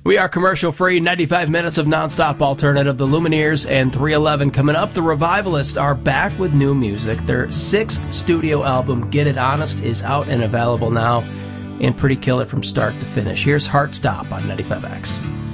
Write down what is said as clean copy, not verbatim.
We are commercial-free, 95 minutes of nonstop alternative. The Lumineers and 311 coming up. The Revivalists are back with new music. Their 6th studio album, Get It Honest, is out and available now, and pretty killer from start to finish. Here's Heart Stop on 95X.